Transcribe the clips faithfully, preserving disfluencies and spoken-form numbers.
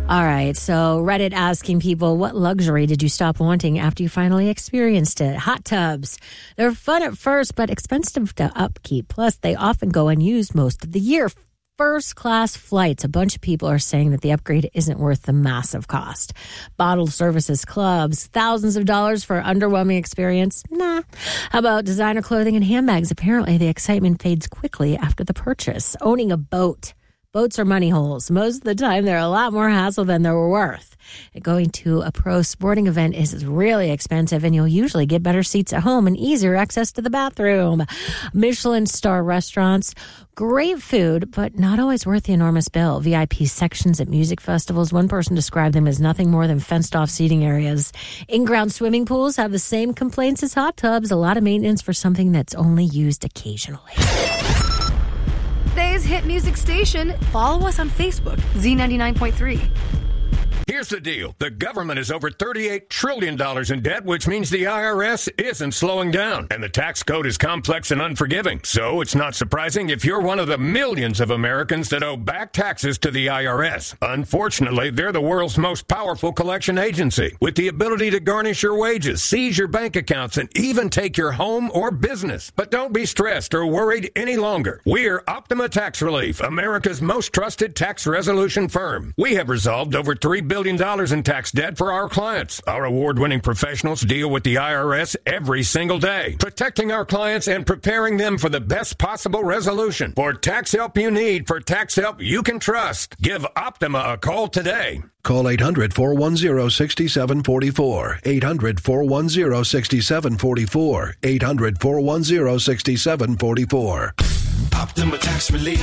All right, so Reddit asking people, what luxury did you stop wanting after you finally experienced it? Hot tubs. They're fun at first, but expensive to upkeep. Plus, they often go unused most of the year. First-class flights. A bunch of people are saying that the upgrade isn't worth the massive cost. Bottled services, clubs, thousands of dollars for an underwhelming experience? Nah. How about designer clothing and handbags? Apparently, the excitement fades quickly after the purchase. Owning a boat. Boats are money holes. Most of the time, they're a lot more hassle than they're worth. And going to a pro sporting event is really expensive, and you'll usually get better seats at home and easier access to the bathroom. Michelin star restaurants, great food, but not always worth the enormous bill. V I P sections at music festivals. One person described them as nothing more than fenced-off seating areas. In-ground swimming pools have the same complaints as hot tubs. A lot of maintenance for something that's only used occasionally. Today's hit music station. Follow us on Facebook, Z ninety-nine point three. Here's the deal. The government is over thirty-eight trillion dollars in debt, which means the I R S isn't slowing down. And the tax code is complex and unforgiving. So it's not surprising if you're one of the millions of Americans that owe back taxes to the I R S. Unfortunately, they're the world's most powerful collection agency, with the ability to garnish your wages, seize your bank accounts, and even take your home or business. But don't be stressed or worried any longer. We're Optima Tax Relief, America's most trusted tax resolution firm. We have resolved over three billion dollars in tax debt for our clients. Our award-winning professionals deal with the I R S every single day, protecting our clients and preparing them for the best possible resolution. For tax help you need, for tax help you can trust, give Optima a call today. Call eight hundred, four one zero, six seven four four. eight hundred, four one zero, six seven four four. eight hundred, four one zero, six seven four four. Optima Tax Relief.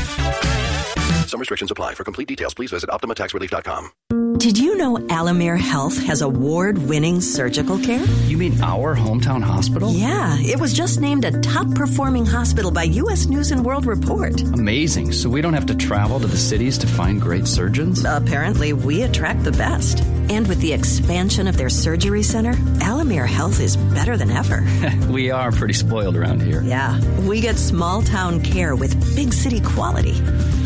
Some restrictions apply. For complete details, please visit optima tax relief dot com. Did you know Alamere Health has award-winning surgical care? You mean our hometown hospital? Yeah, it was just named a top-performing hospital by U S News and World Report. Amazing. So we don't have to travel to the cities to find great surgeons? Apparently, we attract the best. And with the expansion of their surgery center, Alamere Health is better than ever. We are pretty spoiled around here. Yeah, we get small-town care with big city quality.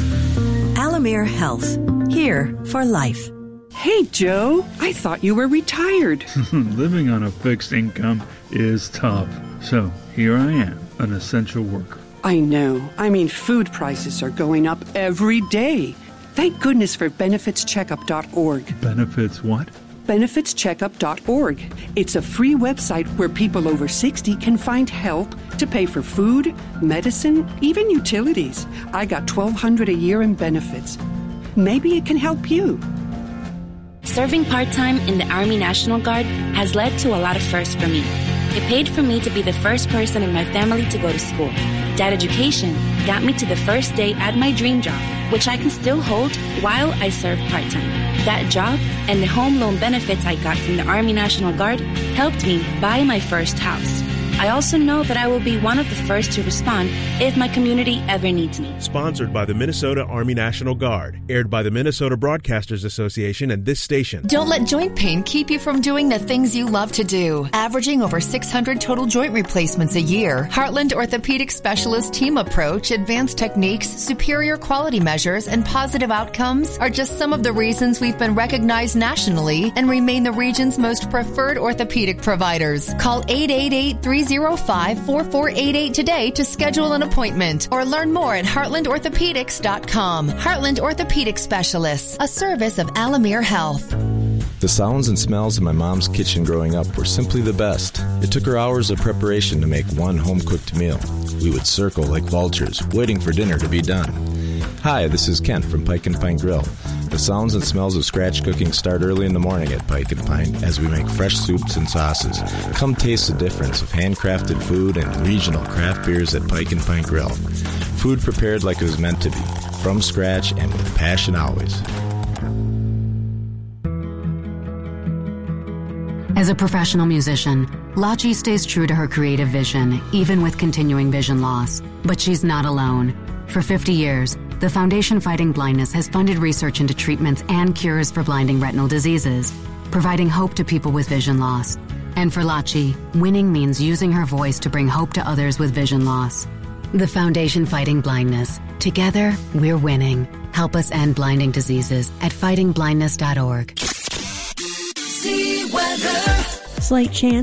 Alamere Health, here for life. Hey, Joe, I thought you were retired. Living on a fixed income is tough. So here I am, an essential worker. I know. I mean, food prices are going up every day. Thank goodness for benefits checkup dot org. Benefits what? benefits checkup dot org. It's a free website where people over sixty can find help to pay for food, medicine, even utilities. I got twelve hundred dollars a year in benefits. Maybe it can help you. Serving part-time in the Army National Guard has led to a lot of firsts for me. It paid for me to be the first person in my family to go to school. That education got me to the first day at my dream job, which I can still hold while I serve part-time. That job and the home loan benefits I got from the Army National Guard helped me buy my first house. I also know that I will be one of the first to respond if my community ever needs me. Sponsored by the Minnesota Army National Guard. Aired by the Minnesota Broadcasters Association and this station. Don't let joint pain keep you from doing the things you love to do. Averaging over six hundred total joint replacements a year, Heartland Orthopedic Specialist team approach, advanced techniques, superior quality measures, and positive outcomes are just some of the reasons we've been recognized nationally and remain the region's most preferred orthopedic providers. Call eight eight eight, three oh five, four four eight eight today to schedule an appointment or learn more at heartland orthopedics dot com. Heartland Orthopedic Specialists, a service of Alamere Health. The sounds and smells of my mom's kitchen growing up were simply the best. It took her hours of preparation to make one home-cooked meal. We would circle like vultures, waiting for dinner to be done. Hi, this is Kent from Pike and Pine Grill. The sounds and smells of scratch cooking start early in the morning at Pike and Pine as we make fresh soups and sauces. Come taste the difference of handcrafted food and regional craft beers at Pike and Pine Grill. Food prepared like it was meant to be, from scratch and with passion always. As a professional musician, Lachi stays true to her creative vision, even with continuing vision loss. But she's not alone. For fifty years, the Foundation Fighting Blindness has funded research into treatments and cures for blinding retinal diseases, providing hope to people with vision loss. And for Lachi, winning means using her voice to bring hope to others with vision loss. The Foundation Fighting Blindness. Together, we're winning. Help us end blinding diseases at fighting blindness dot org. See weather. Slight chance